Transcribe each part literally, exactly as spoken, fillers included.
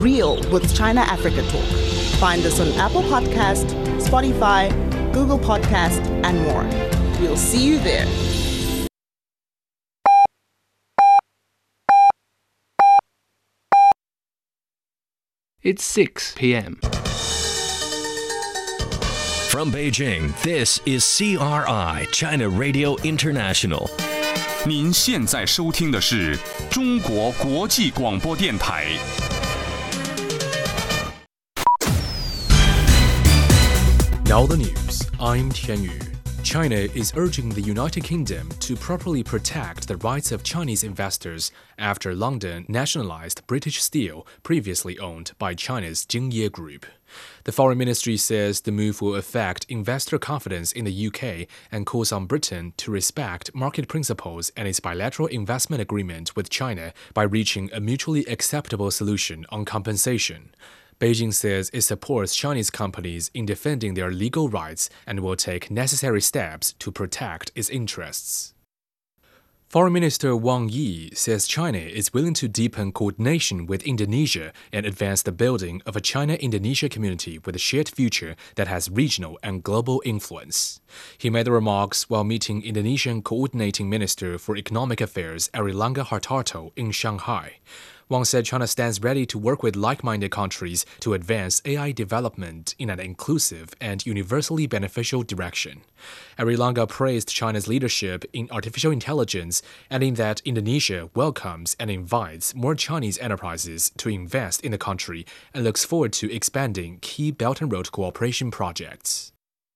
Real with China Africa Talk. Find us on Apple Podcast, Spotify, Google Podcast, and more. We'll see you there. It's six p.m. From Beijing, this is C R I, China Radio International. 您现在收听的是中国国际广播电台。 Now the news, I'm Tian Yu. China is urging the United Kingdom to properly protect the rights of Chinese investors after London nationalized British steel previously owned by China's Jingye Group. The Foreign Ministry says the move will affect investor confidence in the U K and calls on Britain to respect market principles and its bilateral investment agreement with China by reaching a mutually acceptable solution on compensation. Beijing says it supports Chinese companies in defending their legal rights and will take necessary steps to protect its interests. Foreign Minister Wang Yi says China is willing to deepen coordination with Indonesia and advance the building of a China-Indonesia community with a shared future that has regional and global influence. He made the remarks while meeting Indonesian Coordinating Minister for Economic Affairs Airlangga Hartarto in Shanghai. Wang said China stands ready to work with like-minded countries to advance A I development in an inclusive and universally beneficial direction. Airlangga praised China's leadership in artificial intelligence, adding that Indonesia welcomes and invites more Chinese enterprises to invest in the country and looks forward to expanding key Belt and Road cooperation projects.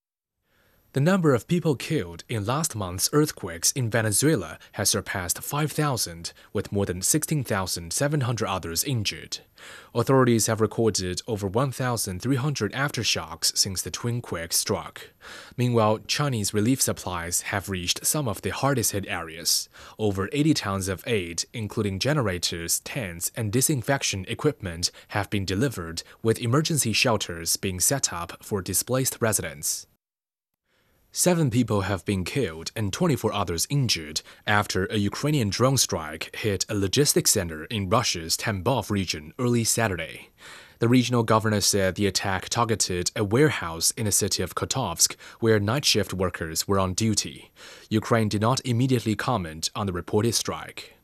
The number of people killed in last month's earthquakes in Venezuela has surpassed five thousand, with more than sixteen thousand seven hundred others injured. Authorities have recorded over one thousand three hundred aftershocks since the twin quakes struck. Meanwhile, Chinese relief supplies have reached some of the hardest-hit areas. Over eighty tons of aid, including generators, tents, and disinfection equipment, have been delivered, with emergency shelters being set up for displaced residents. Seven people have been killed and twenty-four others injured after a Ukrainian drone strike hit a logistics center in Russia's Tambov region early Saturday. The regional governor said the attack targeted a warehouse in the city of Kotovsk, where night shift workers were on duty. Ukraine did not immediately comment on the reported strike.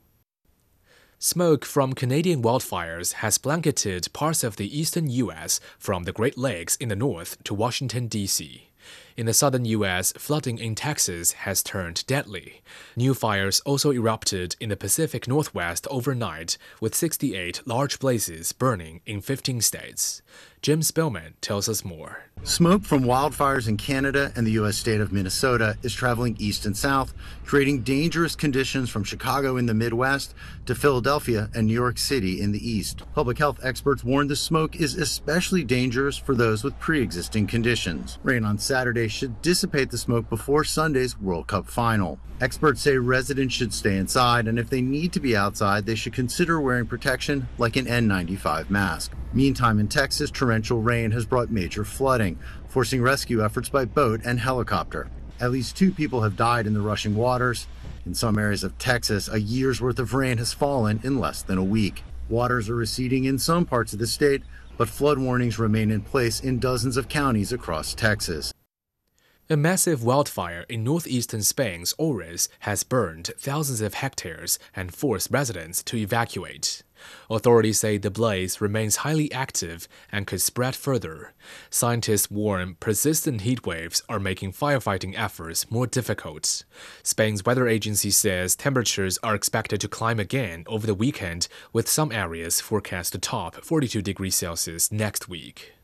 Smoke from Canadian wildfires has blanketed parts of the eastern U S from the Great Lakes in the north to Washington, D C In the southern U S, flooding in Texas has turned deadly. New fires also erupted in the Pacific Northwest overnight, with sixty-eight large blazes burning in fifteen states. Jim Spillman tells us more. Smoke from wildfires in Canada and the U S state of Minnesota is traveling east and south, creating dangerous conditions from Chicago in the Midwest to Philadelphia and New York City in the east. Public health experts warn the smoke is especially dangerous for those with pre-existing conditions. Rain on Saturday should dissipate the smoke before Sunday's World Cup final. Experts say residents should stay inside, and if they need to be outside, they should consider wearing protection like an N ninety-five mask. Meantime, in Texas, torrential rain has brought major flooding, forcing rescue efforts by boat and helicopter. At least two people have died in the rushing waters. In some areas of Texas, a year's worth of rain has fallen in less than a week. Waters are receding in some parts of the state, but flood warnings remain in place in dozens of counties across Texas. A massive wildfire in northeastern Spain's Ores has burned thousands of hectares and forced residents to evacuate. Authorities say the blaze remains highly active and could spread further. Scientists warn persistent heat waves are making firefighting efforts more difficult. Spain's weather agency says temperatures are expected to climb again over the weekend, with some areas forecast to top forty-two degrees Celsius next week.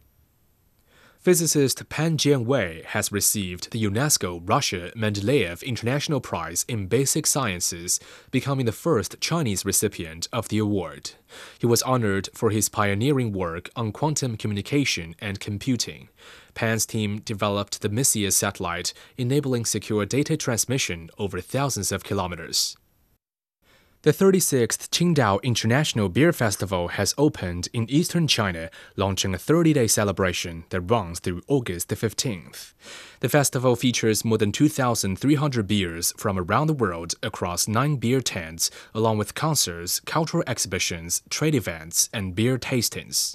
Physicist Pan Jianwei has received the UNESCO Russia Mendeleev International Prize in Basic Sciences, becoming the first Chinese recipient of the award. He was honored for his pioneering work on quantum communication and computing. Pan's team developed the Messier satellite, enabling secure data transmission over thousands of kilometers. The thirty-sixth Qingdao International Beer Festival has opened in eastern China, launching a thirty-day celebration that runs through August the fifteenth. The festival features more than two thousand three hundred beers from around the world across nine beer tents, along with concerts, cultural exhibitions, trade events, and beer tastings.